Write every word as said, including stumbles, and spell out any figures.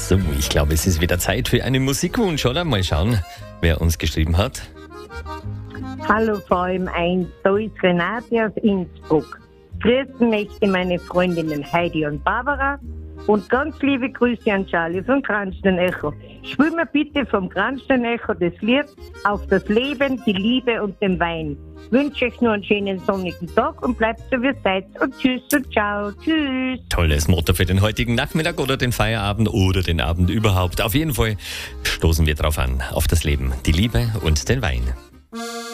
So, ich glaube, es ist wieder Zeit für einen Musikwunsch, oder? Mal schauen, wer uns geschrieben hat. Hallo vor allem eins, da ist Renate aus Innsbruck. Grüßen möchte meine Freundinnen Heidi und Barbara und ganz liebe Grüße an Charlie vom Kranstein Echo. Spiel mir bitte vom Kranstein Echo das Lied Auf das Leben, die Liebe und den Wein. Wünsche euch nur einen schönen sonnigen Tag und bleibt so wie ihr seid und tschüss und ciao, tschüss. Tolles Motto für den heutigen Nachmittag oder den Feierabend oder den Abend überhaupt. Auf jeden Fall stoßen wir drauf an, auf das Leben, die Liebe und den Wein.